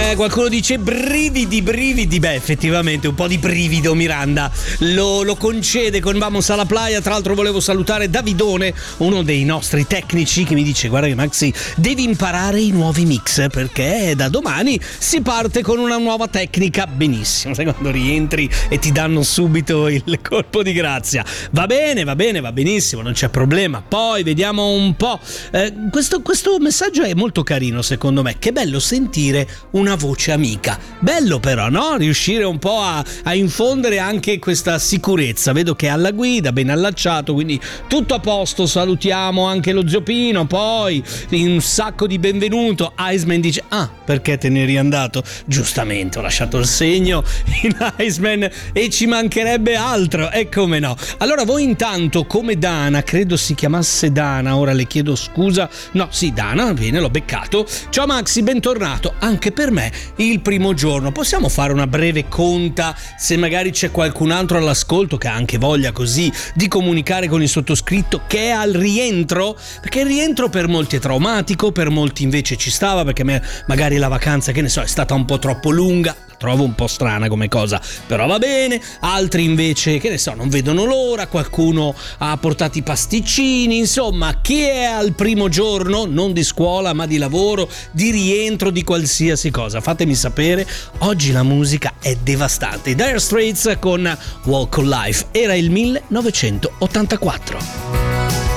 Qualcuno dice brividi. Beh, effettivamente un po' di brivido Miranda lo concede con Vamos alla Playa. Tra l'altro volevo salutare Davidone, uno dei nostri tecnici, che mi dice: guarda che Maxi, devi imparare i nuovi mix, perché da domani si parte con una nuova tecnica. Benissimo, sai quando rientri e ti danno subito il colpo di grazia. Va bene, va benissimo, non c'è problema. Poi vediamo un po'. Questo messaggio è molto carino, secondo me. Che bello sentire una voce amica. Bello però, no? Riuscire un po' a infondere anche questa sicurezza. Vedo che è alla guida, ben allacciato, quindi tutto a posto. Salutiamo anche lo zio Pino. Poi un sacco di benvenuto. Iceman dice: ah, perché te ne eri andato? Giustamente, ho lasciato il segno in Iceman e ci mancherebbe altro, e come no. Allora voi intanto, come Dana, credo si chiamasse Dana, ora le chiedo scusa. No, sì, Dana, bene, l'ho beccato. Ciao Maxi, bentornato anche per me il primo giorno. Possiamo fare una breve conta, se magari c'è qualcun altro all'ascolto che ha anche voglia così di comunicare con il sottoscritto, che è al rientro? Perché il rientro per molti è traumatico, per molti invece ci stava, perché magari la vacanza, che ne so, è stata un po' troppo lunga. Trovo un po' strana come cosa, però va bene. Altri invece, che ne so, non vedono l'ora. Qualcuno ha portato i pasticcini. Insomma, chi è al primo giorno, non di scuola ma di lavoro, di rientro, di qualsiasi cosa, fatemi sapere. Oggi la musica è devastante. Dire Straits con Walk of Life. Era il 1984.